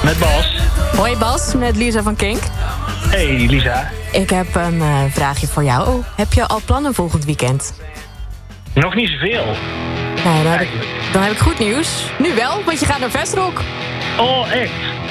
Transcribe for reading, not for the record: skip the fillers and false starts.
Met Bas. Hoi Bas, met Lisa van Kink. Hey Lisa. Ik heb een vraagje voor jou. Heb je al plannen volgend weekend? Nog niet zoveel. Nee, dan heb ik goed nieuws. Nu wel, want je gaat naar Vestrock. Oh, echt?